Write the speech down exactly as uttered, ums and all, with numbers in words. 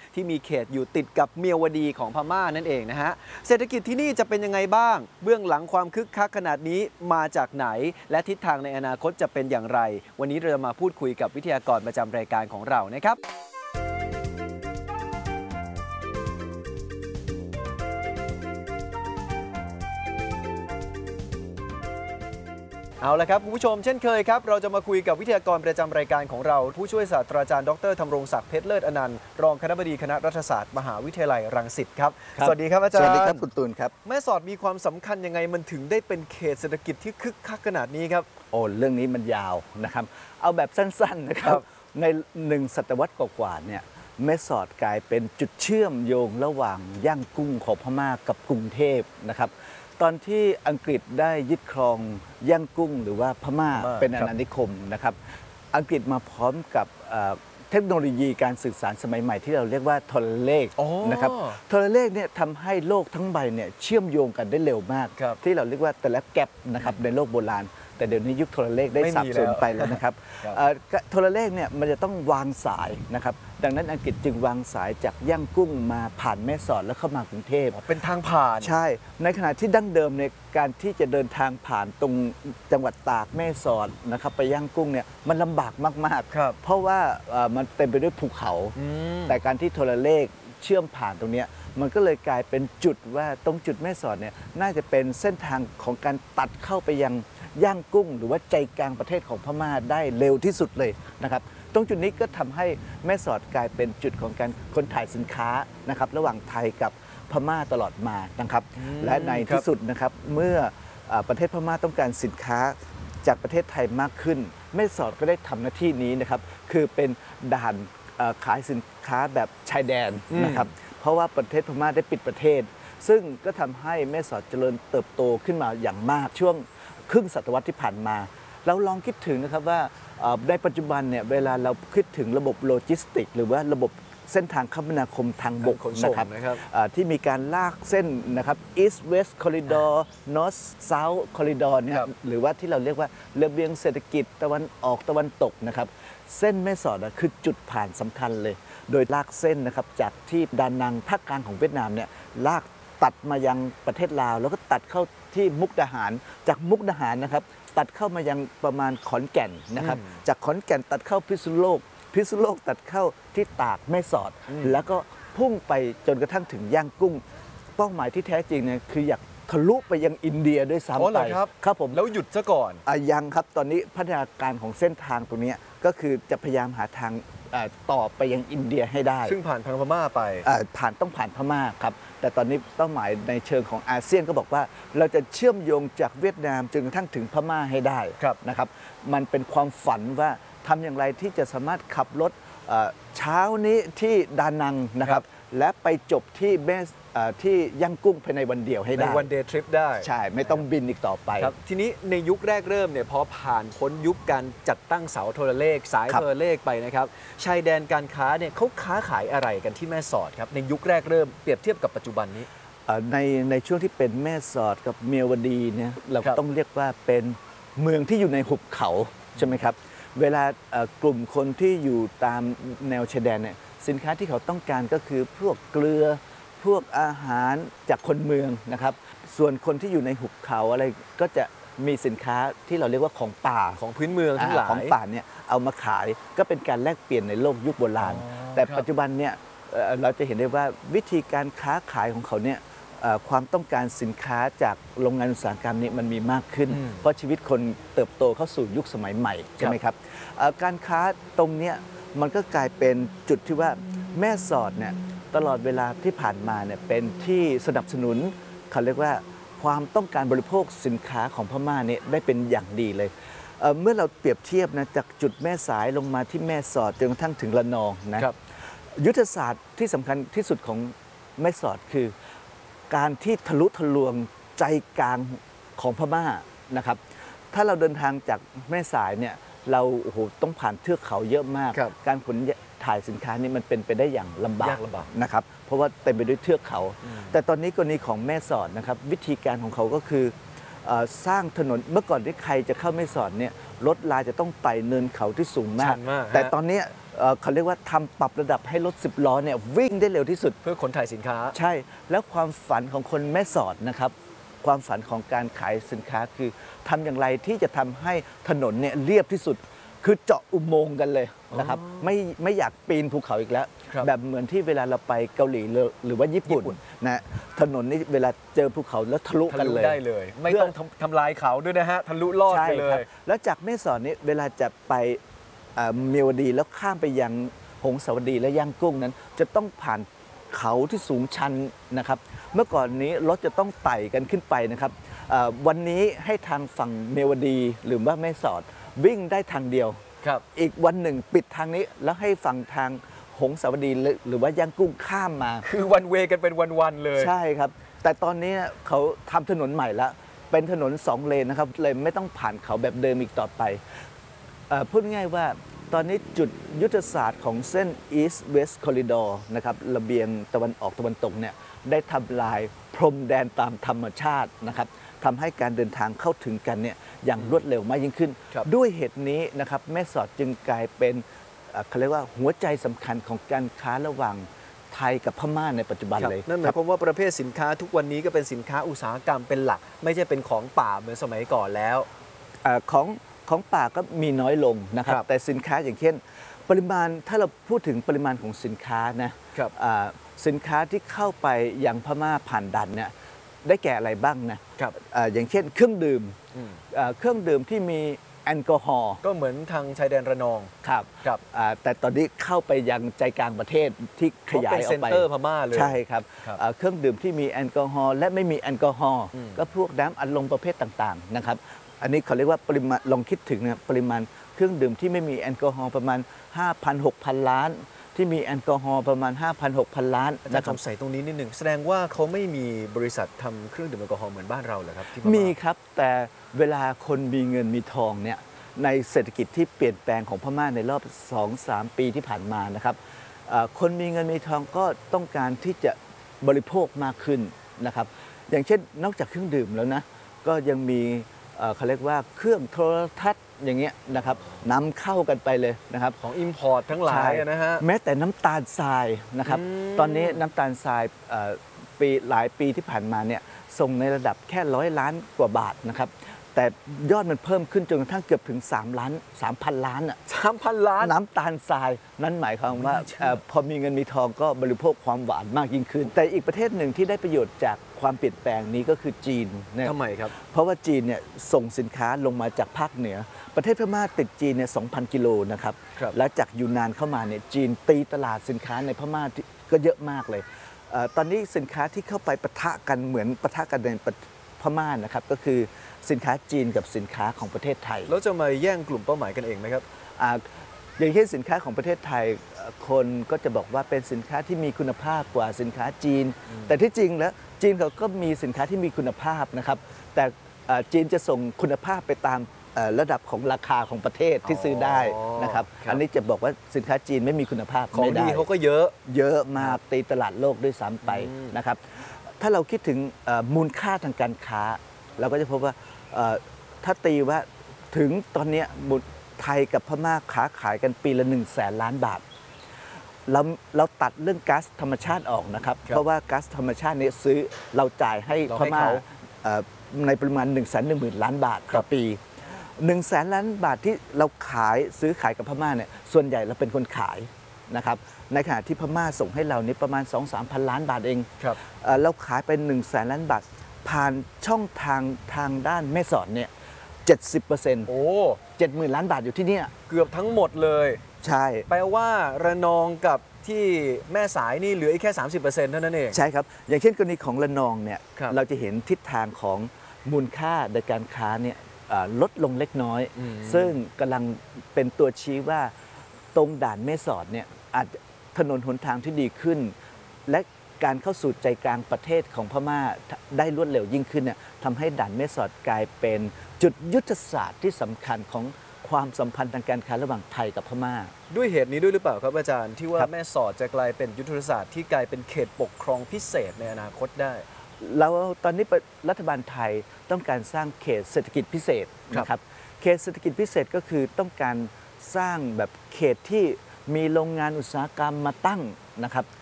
ที่มีเขตอยู่ติดกับเมียวดีของพม่านั่นเองนะฮะเศรษฐกิจที่นี่จะเป็นยังไงบ้างเบื้องหลังความคึกคักขนาดนี้มาจากไหนและทิศทางในอนาคตจะเป็นอย่างไรวันนี้เราจะมาพูดคุยกับวิทยากรประจำรายการของเรานะครับเอาละครับคุณผู้ชมเช่นเคยครับเราจะมาคุยกับวิทยากรประจำรายการของเราผู้ช่วยศาสตราจารย์ดรธำรงศักดิ์เพชรเลิศอนันต์รองคณบดีคณะรัฐศาสตร์มหาวิทยาลัยรังสิตครับสวัสดีครับอาจารย์สวัสดีครับคุณตูนครับแม่สอดมีความสำคัญยังไงมันถึงได้เป็นเขตเศรษฐกิจที่คึกคักขนาดนี้ครับโอ้เรื่องนี้มันยาวนะครับเอาแบบสั้นๆนะครับในหนึ่งศตวรรษกว่าๆเนี่ยแม่สอดกลายเป็นจุดเชื่อมโยงระหว่างย่างกุ้งของพม่ากับกรุงเทพนะครับตอนที่อังกฤษได้ยึดครองย่างกุ้งหรือว่าพม่าเป็นอาณานิคมนะครับอังกฤษมาพร้อมกับเทคโนโลยีการสื่อสารสมัยใหม่ที่เราเรียกว่าโทรเลขนะครับโทรเลขเนี่ยทำให้โลกทั้งใบเนี่ยเชื่อมโยงกันได้เร็วมากที่เราเรียกว่าแต่ละแกลบนะครับในโลกโบราณแต่เดี๋ยวนี้ยุคโทรเลขได้สับสนไปแล้วนะครับโทรเลขเนี่ยมันจะต้องวางสายนะครับดังนั้นอังกฤษจึงวางสายจากย่างกุ้งมาผ่านแม่สอดแล้วเข้ามากรุงเทพเป็นทางผ่านใช่ในขณะที่ดั้งเดิมในการที่จะเดินทางผ่านตรงจังหวัดตากแม่สอดนะครับไปย่างกุ้งเนี่ยมันลำบากมากๆเพราะว่ามันเต็มไปด้วยภูเขาแต่การที่โทรเลขเชื่อมผ่านตรงนี้มันก็เลยกลายเป็นจุดว่าตรงจุดแม่สอดเนี่ยน่าจะเป็นเส้นทางของการตัดเข้าไปยังย่างกุ้งหรือว่าใจกลางประเทศของพม่าได้เร็วที่สุดเลยนะครับตรงจุดนี้ก็ทำให้แม่สอดกลายเป็นจุดของการขนถ่ายสินค้านะครับระหว่างไทยกับพม่าตลอดมานะครับและในที่สุดนะครับเมื่อประเทศพม่าต้องการสินค้าจากประเทศไทยมากขึ้นแม่สอดก็ได้ทำหน้าที่นี้นะครับคือเป็นด่านขายสินค้าแบบชายแดนนะครับเพราะว่าประเทศพม่าได้ปิดประเทศซึ่งก็ทำให้แม่สอดเจริญเติบโตขึ้นมาอย่างมากช่วงครึ่งศตวรรษที่ผ่านมาเราลองคิดถึงนะครับว่าในปัจจุบันเนี่ยเวลาเราคิดถึงระบบโลจิสติกหรือว่าระบบเส้นทางคมนาคมทางบกนะครับที่มีการลากเส้นนะครับ East West Corridor North South Corridor เนี่ยหรือว่าที่เราเรียกว่าระเบียงเศรษฐกิจตะวันออกตะวันตกนะครับเส้นแม่สอดคือจุดผ่านสำคัญเลยโดยลากเส้นนะครับจากที่ดานังภาคกลางของเวียดนามเนี่ยลากตัดมายังประเทศลาวแล้วก็ตัดเข้าที่มุกดาหารจากมุกดาหารนะครับตัดเข้ามายังประมาณขอนแก่นนะครับจากขอนแก่นตัดเข้าพิษณุโลกพิษณุโลกตัดเข้าที่ตากแม่สอดแล้วก็พุ่งไปจนกระทั่งถึงย่างกุ้งเป้าหมายที่แท้จริงเนี่ยคืออยากทะลุไปยังอินเดียด้วยซ้ำไปครับผมแล้วหยุดซะก่อนอ่ะยังครับตอนนี้พัฒนาการของเส้นทางตรงนี้ก็คือจะพยายามหาทางต่อไปยังอินเดียให้ได้ซึ่งผ่านทางพม่าไปผ่านต้องผ่านพม่าครับแต่ตอนนี้เป้าหมายในเชิงของอาเซียนก็บอกว่าเราจะเชื่อมโยงจากเวียดนามจนกระทั่งถึงพม่าให้ได้นะครับมันเป็นความฝันว่าทำอย่างไรที่จะสามารถขับรถเช้านี้ที่ดานังนะครับและไปจบที่แม่ที่ย่างกุ้งภายในวันเดียวให้ได้ในวันเดย์ทริปได้ใช่ไม่ต้องบินอีกต่อไปครับทีนี้ในยุคแรกเริ่มเนี่ยพอผ่านพ้นยุคการจัดตั้งเสาโทรเลขสายโทรเลขไปนะครับชายแดนการค้าเนี่ยเขาค้าขายอะไรกันที่แม่สอดครับในยุคแรกเริ่มเปรียบเทียบกับปัจจุบันนี้ในในช่วงที่เป็นแม่สอดกับเมียวดีเนี่ยเราต้องเรียกว่าเป็นเมืองที่อยู่ในหุบเขาใช่ไหมครับเวลากลุ่มคนที่อยู่ตามแนวชายแดนเนี่ยสินค้าที่เขาต้องการก็คือพวกเกลือพวกอาหารจากคนเมืองนะครับส่วนคนที่อยู่ในหุบเขาอะไรก็จะมีสินค้าที่เราเรียกว่าของป่าของพื้นเมืองทั้งหลายของป่าเนี่ยเอามาขายก็เป็นการแลกเปลี่ยนในโลกยุคโบราณแต่ปัจจุบันเนี่ยเราจะเห็นได้ว่าวิธีการค้าขายของเขาเนี่ยความต้องการสินค้าจากโรงงานอุตสาหกรรมนี้มันมีมากขึ้นเพราะชีวิตคนเติบโตเข้าสู่ยุคสมัยใหม่ใช่ไหมครับการค้าตรงนี้มันก็กลายเป็นจุดที่ว่าแม่สอดเนี่ยตลอดเวลาที่ผ่านมาเนี่ยเป็นที่สนับสนุนเขาเรียกว่าความต้องการบริโภคสินค้าของพม่าเนี่ยได้เป็นอย่างดีเลย เ, เมื่อเราเปรียบเทียบนะจากจุดแม่สายลงมาที่แม่สอดจนกระทั่งถึงระนองนะยุทธศาสตร์ที่สำคัญที่สุดของแม่สอดคือการที่ทะลุทะลวงใจกลางของพม่านะครับถ้าเราเดินทางจากแม่สายเนี่ยเราโอ้โหต้องผ่านเทือกเขาเยอะมากการขนถ่ายสินค้านี่มันเป็นไปได้อย่างลำบากนะครับเพราะว่าเต็มไปด้วยเทือกเขาแต่ตอนนี้กรณีของแม่สอดนะครับวิธีการของเขาก็คือสร้างถนนเมื่อก่อนที่ใครจะเข้าแม่สอดเนี่ยรถลาจะต้องไต่เนินเขาที่สูงมากแต่ตอนนี้เอ่อเขาเรียกว่าทำปรับระดับให้รถสิบล้อเนี่ยวิ่งได้เร็วที่สุดเพื่อขนถ่ายสินค้าใช่แล้วความฝันของคนแม่สอดนะครับความฝันของการขายสินค้าคือทำอย่างไรที่จะทำให้ถนนเนี่ยเรียบที่สุดคือเจาะอุโมงค์กันเลยนะครับไม่ไม่อยากปีนภูเขาอีกแล้วแบบเหมือนที่เวลาเราไปเกาหลีหรือว่าญี่ปุ่นนะถนนนี่เวลาเจอภูเขาแล้วทะลุกันเลยได้เลยไม่ต้องทำลายเขาด้วยนะฮะทะลุลอดไปเลยแล้วจากแม่สอดนี่เวลาจะไปเมียวดีแล้วข้ามไปยังหงสาวดีและย่างกุ้งนั้นจะต้องผ่านเขาที่สูงชันนะครับเมื่อก่อนนี้รถจะต้องไต่กันขึ้นไปนะครับวันนี้ให้ทางฝั่งเมียวดีหรือว่าแม่สอดวิ่งได้ทางเดียวอีกวันหนึ่งปิดทางนี้แล้วให้ฝั่งทางหงสาวดีหรือว่าย่างกุ้งข้ามมาคือวันเวกันเป็นวันๆเลยใช่ครับแต่ตอนนี้เขาทำถนนใหม่แล้วเป็นถนนสองเลนนะครับเลยไม่ต้องผ่านเขาแบบเดิมอีกต่อไปพูดง่ายว่าตอนนี้จุดยุทธศาสตร์ของเส้น East West Corridor นะครับระเบียงตะวันออกตะวันตกเนี่ยได้ทำลายพรมแดนตามธรรมชาตินะครับทำให้การเดินทางเข้าถึงกันเนี่ยอย่างรวดเร็วมากยิ่งขึ้นด้วยเหตุนี้นะครับแม่สอดจึงกลายเป็นเขาเรียกว่าหัวใจสำคัญของการค้าระหว่างไทยกับพม่าในปัจจุบันเลยนั่นหมายความว่าประเภทสินค้าทุกวันนี้ก็เป็นสินค้าอุตสาหกรรมเป็นหลักไม่ใช่เป็นของป่าเหมือนสมัยก่อนแล้วของของป่าก็มีน้อยลงนะครับแต่สินค้าอย่างเช่นปริมาณถ้าเราพูดถึงปริมาณของสินค้านะสินค้าที่เข้าไปยังพม่าผ่านด่านเนี่ยได้แก่อะไรบ้างนะอย่างเช่นเครื่องดื่มเครื่องดื่มที่มีแอลกอฮอล์ก็เหมือนทางชายแดนระนองครับครับแต่ตอนนี้เข้าไปยังใจกลางประเทศที่ขยายออกไปเป็นเซ็นเตอร์พม่าเลยใช่ครับเครื่องดื่มที่มีแอลกอฮอล์และไม่มีแอลกอฮอล์ก็พวกน้ำอัดลมประเภทต่างๆนะครับอันนี้เขาเรียกว่าปริมาณลองคิดถึงนะปริมาณเครื่องดื่มที่ไม่มีแอลกอฮอล์ประมาณ ห้าพัน หกพัน ล้านที่มีแอลกอฮอล์ประมาณ ห้าพัน หกพัน ล้านอาจารย์สงสัยตรงนี้นิดหนึ่งแสดงว่าเขาไม่มีบริษัททำเครื่องดื่มแอลกอฮอล์เหมือนบ้านเราเหรอครับมีครับแต่เวลาคนมีเงินมีทองเนี่ยในเศรษฐกิจที่เปลี่ยนแปลงของพม่าในรอบ สองถึงสาม ปีที่ผ่านมานะครับคนมีเงินมีทองก็ต้องการที่จะบริโภคมากขึ้นนะครับอย่างเช่นนอกจากเครื่องดื่มแล้วนะก็ยังมีเขาเรียกว่าเครื่องโทรทัศน์อย่างเงี้ยนะครับนำเข้ากันไปเลยนะครับของ Import ทั้งหลายนะฮะแม้แต่น้ำตาลทรายนะครับตอนนี้น้ำตาลทรายปีหลายปีที่ผ่านมาเนี่ยส่งในระดับแค่ร้อยล้านกว่าบาทนะครับแต่ยอดมันเพิ่มขึ้นจนกระทั่งเกือบถึง3ล้าน3,000 ล้านอ่ะสามพัน ล้านน้ำตาลทรายนั่นหมายความว่าพอมีเงินมีทองก็บริโภคความหวานมากยิ่งขึ้นแต่อีกประเทศหนึ่งที่ได้ประโยชน์จากความเปลี่ยนแปลงนี้ก็คือจีนทำไมครับเพราะว่าจีนเนี่ยส่งสินค้าลงมาจากภาคเหนือประเทศพม่าติดจีนเนี่ย สองพัน กิโลนะครับแล้วจากยูนนานเข้ามาเนี่ยจีนตีตลาดสินค้าในพม่าก็เยอะมากเลยตอนนี้สินค้าที่เข้าไปปะทะกันเหมือนปะทะกันในพม่านะครับก็คือสินค้าจีนกับสินค้าของประเทศไทยแล้วจะมาแย่งกลุ่มเป้าหมายกันเองไหมครับออย่างเช่นสินค้าของประเทศไทยคนก็จะบอกว่าเป็นสินค้าที่มีคุณภาพกว่าสินค้าจีนแต่ที่จริงแล้วจีนเขาก็มีสินค้าที่มีคุณภาพนะครับแต่จีนจะส่งคุณภาพไปตามระดับของราคาของประเทศที่ซื้อได้นะครับอันนี้จะบอกว่าสินค้าจีนไม่มีคุณภาพของดีเขาก็เยอะเยอะมากตีตลาดโลกด้วยซ้ำไปนะครับถ้าเราคิดถึงมูลค่าทางการค้าเราก็จะพบว่าถ้าตีว่าถึงตอนนี้ไทยกับพม่าค้าขายกันปีละหนึ่งแสนล้านบาทเราเราตัดเรื่องก๊าซธรรมชาติออกนะครับเพราะว่าก๊าซธรรมชาตินี้ซื้อเราจ่ายให้พม่าในปริมาณ หนึ่งแสนหนึ่งหมื่น ล้านบาทต่อปีหนึ่งแสนล้านบาทที่เราขายซื้อขายกับพม่าเนี่ยส่วนใหญ่เราเป็นคนขายนะครับในขณะที่พม่าส่งให้เรานี่ประมาณ สองถึงสาม พันล้านบาทเองเราขายไปหนึ่งแสนล้านบาทผ่านช่องทางทางด้านแม่สอดเนี่ย เจ็ดสิบเปอร์เซ็นต์ โอ้ เจ็ดหมื่น ล้านบาทอยู่ที่นี่เกือบทั้งหมดเลยใช่แปลว่าระนองกับที่แม่สายนี่เหลืออีกแค่ สามสิบเปอร์เซ็นต์ เท่านั้นเองใช่ครับอย่างเช่นกรณีของระนองเนี่ยเราจะเห็นทิศทางของมูลค่าในการค้าเนี่ยลดลงเล็กน้อยซึ่งกำลังเป็นตัวชี้ว่าตรงด่านแม่สอดเนี่ยอาจถนนหนทางที่ดีขึ้นและการเข้าสู่ใจกลางประเทศของพม่าได้รวดเร็วยิ่งขึ้นเนี่ยทำให้ด่านแม่สอดกลายเป็นจุดยุทธศาสตร์ที่สำคัญของความสัมพันธ์ทางการค้าระหว่างไทยกับพม่าด้วยเหตุนี้ด้วยหรือเปล่าครับอาจารย์ที่ว่าแม่สอดจะกลายเป็นยุทธศาสตร์ที่กลายเป็นเขตปกครองพิเศษในอนาคตได้เราตอนนี้รัฐบาลไทยต้องการสร้างเขตเศรษฐกิจพิเศษนะครับเขตเศรษฐกิจพิเศษก็คือต้องการสร้างแบบเขตที่มีโรงงานอุตสาหกรรมมาตั้งนะครับ